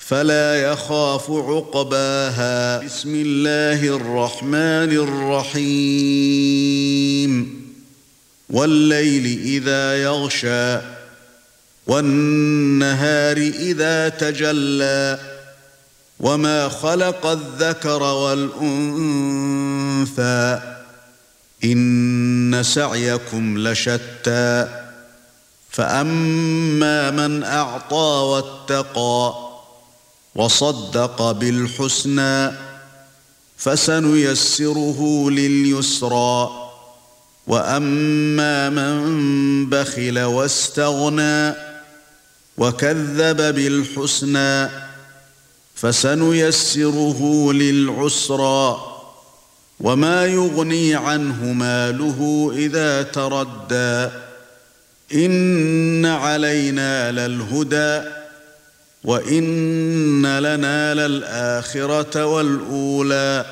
فلا يخاف عقباها. بسم الله الرحمن الرحيم. والليل إذا يغشى والنهار إذا تجلى وما خلق الذكر والأنثى إن سعيكم لشتى فأما من أعطى واتقى وصدق بالحسنى فسنيسره لليسرى وأما من بخل واستغنى وكذب بالحسنى فسنيسره للعسرى وما يغني عنه ماله إذا تردى إن علينا للهدى وإن لنا للآخرة والأولى